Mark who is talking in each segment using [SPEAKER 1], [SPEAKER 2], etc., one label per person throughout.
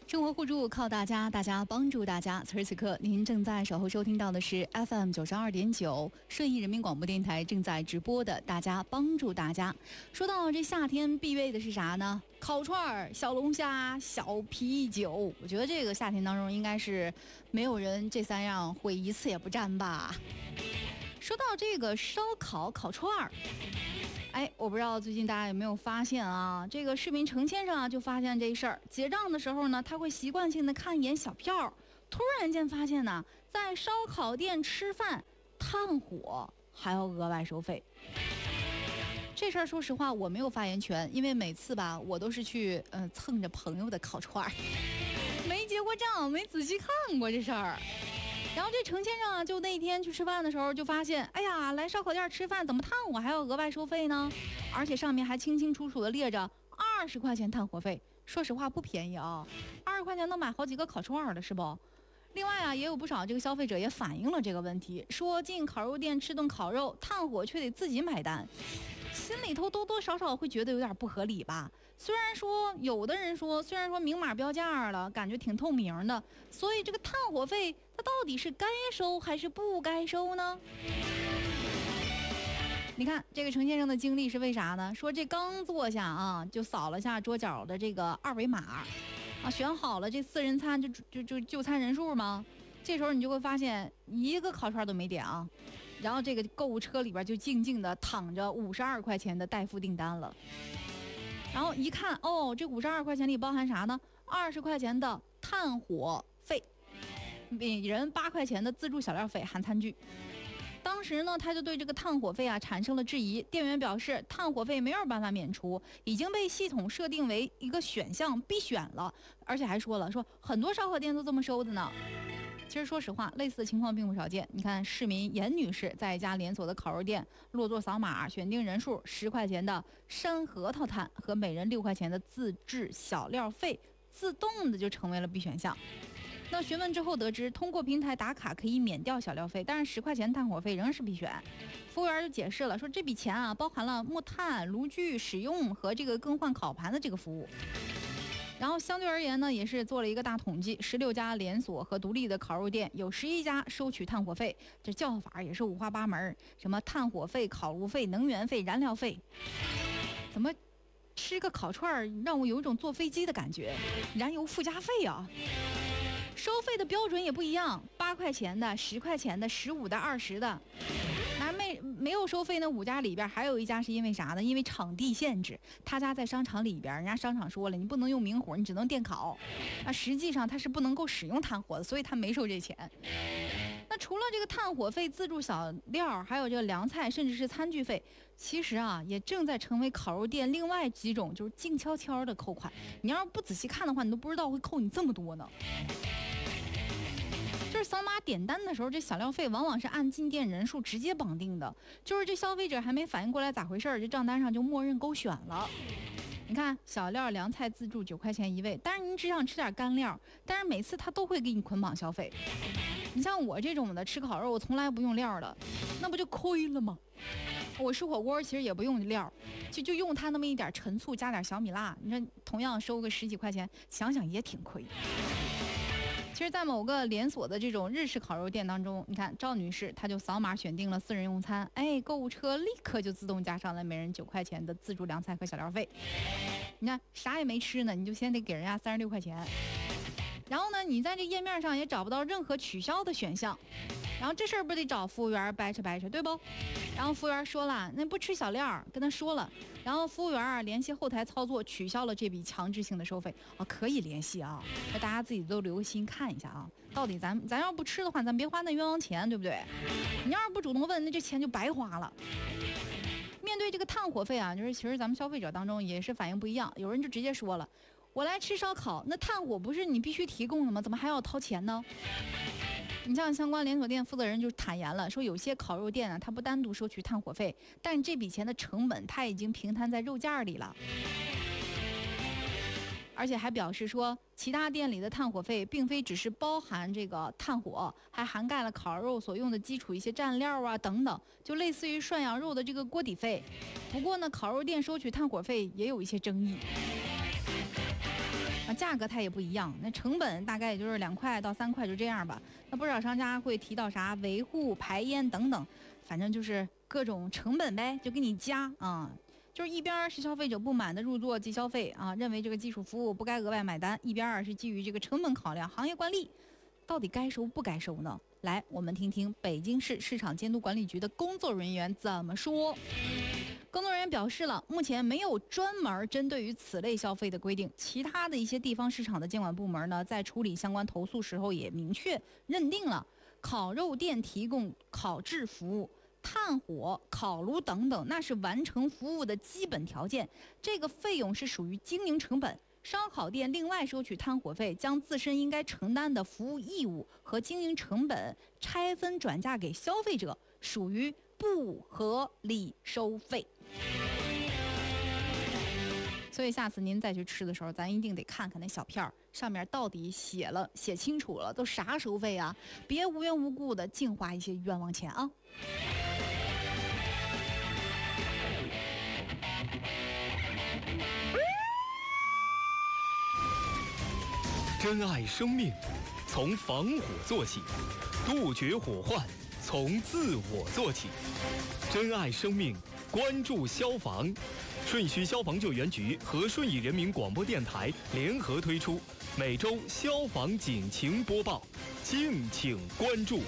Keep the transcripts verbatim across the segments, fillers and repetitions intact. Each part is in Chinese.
[SPEAKER 1] 生活互助靠大家，大家帮助大家。此时此刻，您正在守候收听到的是 F M 九十二点九顺义人民广播电台正在直播的《大家帮助大家》。说到这夏天必备的是啥呢？烤串、小龙虾、小啤酒。我觉得这个夏天当中应该是没有人这三样会一次也不沾吧。说到这个烧烤、烤串儿。哎，我不知道最近大家有没有发现啊？这个市民程先生啊，就发现这事儿。结账的时候呢，他会习惯性的看一眼小票，突然间发现呢，在烧烤店吃饭，炭火还要额外收费。这事儿说实话我没有发言权，因为每次吧，我都是去呃蹭着朋友的烤串，没结过账，没仔细看过这事儿。然后这程先生啊，就那天去吃饭的时候，就发现，哎呀，来烧烤店吃饭，怎么炭火还要额外收费呢？而且上面还清清楚楚的列着二十块钱炭火费。说实话不便宜啊，二十块钱能买好几个烤串了，是不？另外啊，也有不少这个消费者也反映了这个问题，说进烤肉店吃顿烤肉，炭火却得自己买单。心里头多多少少会觉得有点不合理吧。虽然说有的人说，虽然说明码标价了，感觉挺透明的，所以这个炭火费它到底是该收还是不该收呢？你看这个程先生的经历是为啥呢？说这刚坐下啊，就扫了下桌角的这个二维码啊，选好了这四人餐就就就就餐人数吗？这时候你就会发现一个烤串都没点啊。然后这个购物车里边就静静的躺着五十二块钱的代付订单了。然后一看，哦，这五十二块钱里包含啥呢？二十块钱的炭火费，每人八块钱的自助小料费含餐具。当时呢，他就对这个炭火费啊产生了质疑。店员表示，炭火费没有办法免除，已经被系统设定为一个选项必选了，而且还说了，说很多烧烤店都这么收的呢。其实说实话，类似的情况并不少见。你看，市民严女士在一家连锁的烤肉店落座扫码，选定人数十块钱的山核桃炭和每人六块钱的自制小料费，自动的就成为了必选项。那询问之后得知，通过平台打卡可以免掉小料费，但是十块钱炭火费仍是必选。服务员就解释了，说这笔钱啊包含了木炭、炉具使用和这个更换烤盘的这个服务。然后相对而言呢，也是做了一个大统计，十六家连锁和独立的烤肉店，有十一家收取炭火费，这叫法也是五花八门，什么炭火费、烤炉费、能源费、燃料费。怎么吃个烤串让我有一种坐飞机的感觉？燃油附加费啊！收费的标准也不一样，八块钱的、十块钱的、十五的、二十的。那没没有收费呢？五家里边还有一家是因为啥呢？因为场地限制，他家在商场里边，人家商场说了，你不能用明火，你只能电烤。啊，实际上他是不能够使用炭火的，所以他没收这钱。那除了这个炭火费、自助小料，还有这个凉菜，甚至是餐具费，其实啊，也正在成为烤肉店另外几种就是静悄悄的扣款。你要是不仔细看的话，你都不知道会扣你这么多呢。就是扫码点单的时候，这小料费往往是按进店人数直接绑定的，就是这消费者还没反应过来咋回事，这账单上就默认勾选了。你看，小料凉菜自助九块钱一位，但是你只想吃点干料，但是每次他都会给你捆绑消费。你像我这种的吃烤肉，我从来不用料的，那不就亏了吗？我吃火锅其实也不用料，就就用它那么一点陈醋加点小米辣，你说同样收个十几块钱，想想也挺亏。其实，在某个连锁的这种日式烤肉店当中，你看赵女士，她就扫码选定了四人用餐，哎，购物车立刻就自动加上了每人九块钱的自助凉菜和小料费。你看啥也没吃呢，你就先得给人家三十六块钱。然后呢，你在这页面上也找不到任何取消的选项，然后这事儿不得找服务员掰扯掰扯，对不？然后服务员说了，那不吃小料，跟他说了，然后服务员啊联系后台操作取消了这笔强制性的收费啊，可以联系啊，那大家自己都留个心看一下啊，到底咱咱要不吃的话，咱别花那冤枉钱，对不对？你要是不主动问，那这钱就白花了。面对这个炭火费啊，就是其实咱们消费者当中也是反应不一样，有人就直接说了，我来吃烧烤，那炭火不是你必须提供的吗？怎么还要掏钱呢？你像相关连锁店负责人就坦言了，说有些烤肉店啊，它不单独收取炭火费，但这笔钱的成本它已经平摊在肉价里了。而且还表示说，其他店里的炭火费并非只是包含这个炭火，还涵盖了烤肉所用的基础一些蘸料啊等等，就类似于涮羊肉的这个锅底费。不过呢，烤肉店收取炭火费也有一些争议。啊， 价格它也不一样，那成本大概也就是两块到三块就这样吧。那不少商家会提到啥维护、排烟等等，反正就是各种成本呗，就给你加啊。就是一边是消费者不满的入座即消费啊，认为这个基础服务不该额外买单；一边是基于这个成本考量，行业惯例，到底该收不该收呢？来，我们听听北京市市场监督管理局的工作人员怎么说。工作人员表示了，目前没有专门针对于此类消费的规定。其他的一些地方市场的监管部门呢，在处理相关投诉时候也明确认定了，烤肉店提供烤制服务、炭火、烤炉等等，那是完成服务的基本条件，这个费用是属于经营成本。烧烤店另外收取炭火费，将自身应该承担的服务义务和经营成本拆分转嫁给消费者，属于不合理收费。所以下次您再去吃的时候，咱一定得看看那小片儿上面到底写了写清楚了，都啥收费啊？别无缘无故的净花一些冤枉钱啊！
[SPEAKER 2] 珍爱生命，从防火做起；杜绝火患，从自我做起。珍爱生命，关注消防。顺须消防救援局和顺义人民广播电台联合推出每周消防警情播报，敬请关注。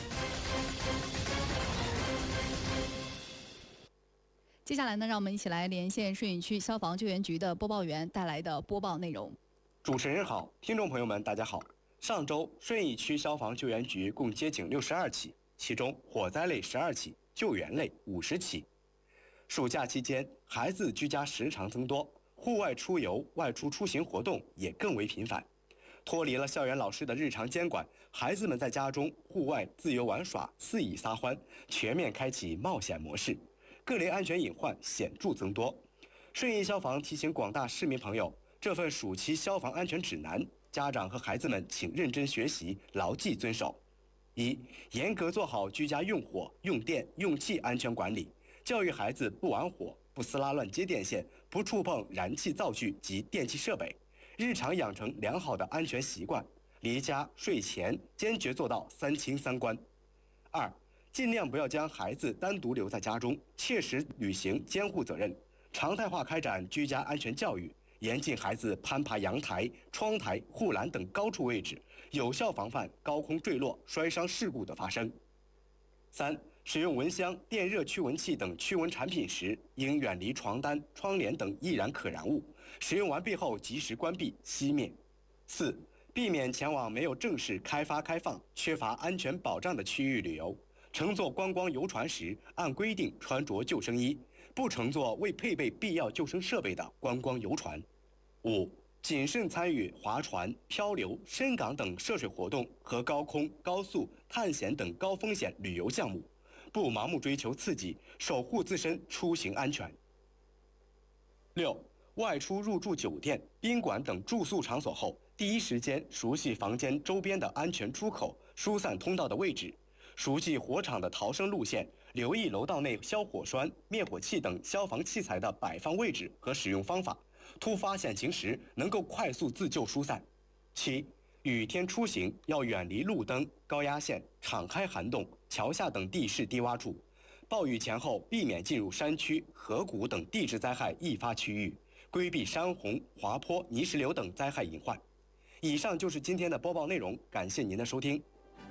[SPEAKER 1] 接下来呢，让我们一起来连线顺义区消防救援局的播报员带来的播报内容。
[SPEAKER 3] 主持人好，听众朋友们大家好。上周顺义区消防救援局共接警六十二起，其中火灾类十二起，救援类五十起。暑假期间，孩子居家时长增多，户外出游、外出出行活动也更为频繁。脱离了校园老师的日常监管，孩子们在家中、户外自由玩耍、肆意撒欢，全面开启冒险模式，各类安全隐患显著增多。顺义消防提醒广大市民朋友，这份暑期消防安全指南，家长和孩子们请认真学习，牢记遵守。一、严格做好居家用火、用电、用气安全管理，教育孩子不玩火、不撕拉乱接电线、不触碰燃气灶具及电气设备，日常养成良好的安全习惯。离家睡前坚决做到三清三关。二、尽量不要将孩子单独留在家中，切实履行监护责任，常态化开展居家安全教育，严禁孩子攀爬阳台、窗台、护栏等高处位置，有效防范高空坠落、摔伤事故的发生。三、使用蚊香、电热驱蚊器等驱蚊产品时，应远离床单、窗帘等易燃可燃物，使用完毕后及时关闭、熄灭。四、避免前往没有正式开发开放、缺乏安全保障的区域旅游。乘坐观光游船时，按规定穿着救生衣，不乘坐未配备必要救生设备的观光游船。五、谨慎参与划船、漂流、深港等涉水活动和高空、高速、探险等高风险旅游项目，不盲目追求刺激，守护自身出行安全。六、外出入住酒店、宾馆等住宿场所后，第一时间熟悉房间周边的安全出口、疏散通道的位置，熟悉火场的逃生路线，留意楼道内消火栓、灭火器等消防器材的摆放位置和使用方法，突发险情时能够快速自救疏散。七、雨天出行要远离路灯、高压线、敞开涵洞、桥下等地势低洼处，暴雨前后避免进入山区、河谷等地质灾害易发区域，规避山洪、滑坡、泥石流等灾害隐患。以上就是今天的播报内容，感谢您的收听。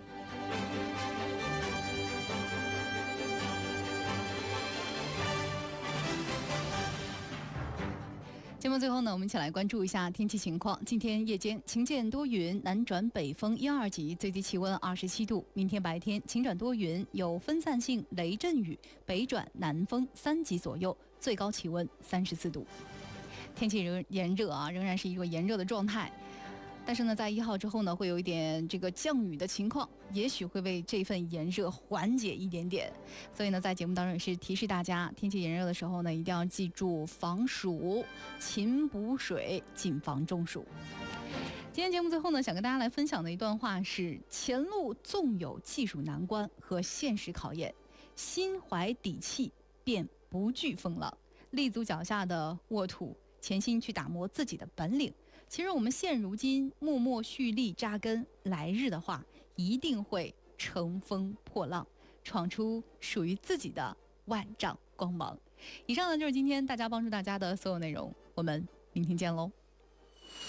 [SPEAKER 1] 节目最后呢，我们一起来关注一下天气情况。今天夜间晴间多云，南转北风一二级，最低气温二十七度。明天白天晴转多云，有分散性雷阵雨，北转南风三级左右，最高气温三十四度。天气仍炎热啊，仍然是一个炎热的状态。但是呢，在一号之后呢，会有一点这个降雨的情况，也许会为这份炎热缓解一点点。所以呢，在节目当中也是提示大家，天气炎热的时候呢，一定要记住防暑、勤补水，谨防中暑。今天节目最后呢，想跟大家来分享的一段话是：前路纵有技术难关和现实考验，心怀底气便不惧风浪，立足脚下的沃土，潜心去打磨自己的本领， 其实我们现如今默默蓄力扎根，来日的话一定会乘风破浪，闯出属于自己的万丈光芒。以上呢就是今天大家帮助大家的所有内容，我们明天见喽。